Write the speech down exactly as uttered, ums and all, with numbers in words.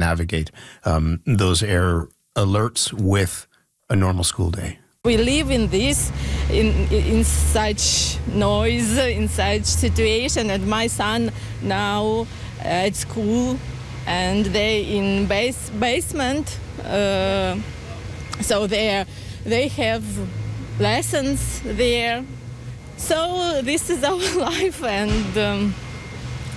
navigate um, those error alerts with a normal school day? We live in this, in in such noise, in such situation, and my son now at school, and they in base basement, uh, so they they have lessons there. So this is our life, and. Um,